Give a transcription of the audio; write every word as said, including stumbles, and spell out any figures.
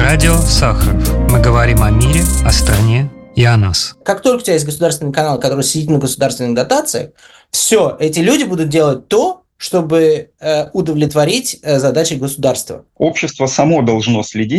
Радио Сахаров. Мы говорим о мире, о стране и о нас. Как только у тебя есть государственный канал, который сидит на государственных дотациях, все, эти люди будут делать то, чтобы э, удовлетворить э, задачи государства. Общество само должно следить